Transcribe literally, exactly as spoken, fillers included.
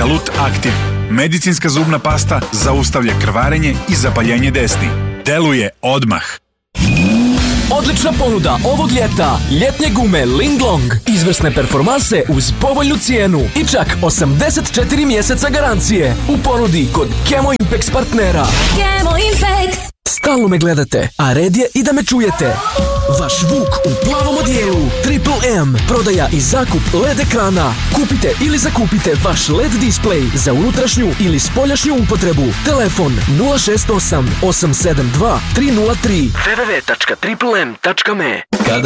Kalut Active. Medicinska zubna pasta zaustavlja krvarenje i zapaljenje desni. Deluje odmah. Odlična ponuda ovog ljeta. Ljetnje gume Linglong. Izvrsne performanse uz povoljnu cijenu i čak osamdeset četiri mjeseca garancije. U ponudi kod Kemo Impex partnera. Kemo Impex. Stalno me gledate, a red je i da me čujete. Vaš Vuk u plavom odijelu. Triple M. Prodaja i zakup L E D ekrana. Kupite ili zakupite vaš L E D display za unutrašnju ili spoljašnju upotrebu. Telefon nula šest osam osam sedam dva tri nula tri. w w w tačka triple m tačka me.